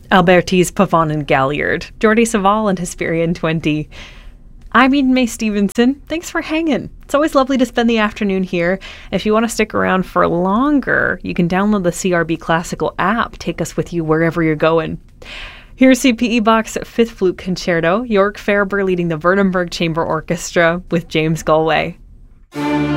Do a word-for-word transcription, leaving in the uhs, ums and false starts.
Albertese, Pavon and Galliard, Jordi Savall and Hesperian twenty. I'm Eden May Stevenson. Thanks for hanging. It's always lovely to spend the afternoon here. If you want to stick around for longer, you can download the C R B Classical app. Take us with you wherever you're going. Here's C P E Bach's Fifth Flute Concerto, York Farber leading the Wurttemberg Chamber Orchestra with James Galway.